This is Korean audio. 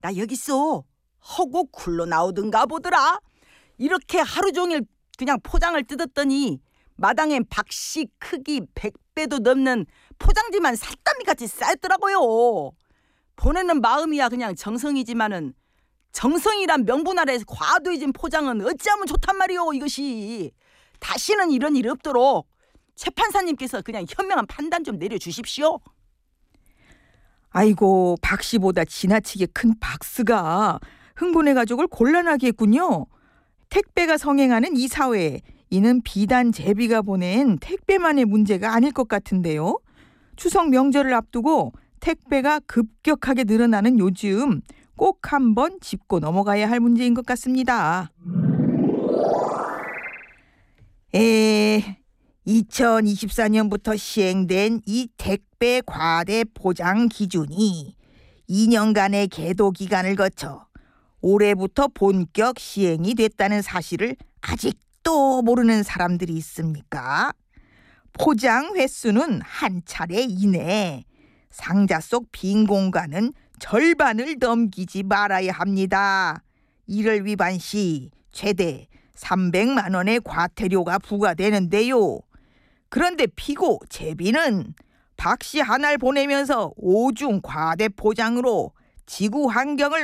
나 여기 있어 하고 굴러 나오든가 보더라. 이렇게 하루 종일 그냥 포장을 뜯었더니 마당엔 박씨 크기 100배도 넘는 포장지만 살더미같이 쌓였더라고요. 보내는 마음이야 그냥 정성이지만은 정성이란 명분 아래에서 과도해진 포장은 어찌하면 좋단 말이오. 이것이 다시는 이런 일 없도록 최 판사님께서 그냥 현명한 판단 좀 내려주십시오. 아이고, 박씨보다 지나치게 큰 박스가 흥분의 가족을 곤란하게 했군요. 택배가 성행하는 이 사회에 이는 비단 제비가 보낸 택배만의 문제가 아닐 것 같은데요. 추석 명절을 앞두고 택배가 급격하게 늘어나는 요즘 꼭 한번 짚고 넘어가야 할 문제인 것 같습니다. 2024년부터 시행된 이 택배 과대 포장 기준이 2년간의 계도 기간을 거쳐 올해부터 본격 시행이 됐다는 사실을 아직도 모르는 사람들이 있습니까? 포장 횟수는 한 차례 이내, 상자 속 빈 공간은 절반을 넘기지 말아야 합니다. 이를 위반 시 최대 300만 원의 과태료가 부과되는데요. 그런데 피고 제비는 박씨 하나를 보내면서 오중 과대 포장으로 지구 환경을